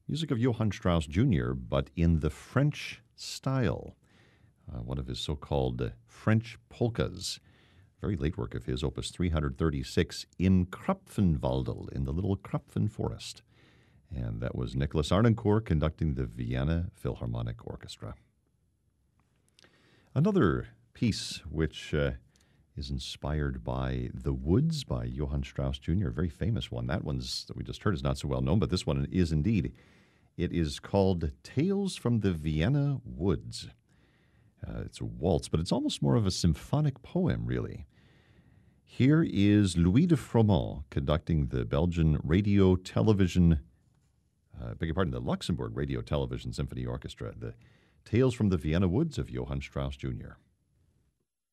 Music of Johann Strauss Jr., but in the French style. One of his so-called French polkas. Very late work of his, opus 336, Im Krapfenwaldel, in the little Krapfen forest. And that was Nicholas Arnoncourt conducting the Vienna Philharmonic Orchestra. Another piece which is inspired by The Woods by Johann Strauss Jr., a very famous one. That one's that we just heard is not so well known, but this one is indeed. It is called Tales from the Vienna Woods. It's a waltz, but it's almost more of a symphonic poem, really. Here is Louis de Froment conducting the Belgian Radio Television, the Luxembourg Radio Television Symphony Orchestra, the Tales from the Vienna Woods of Johann Strauss Jr.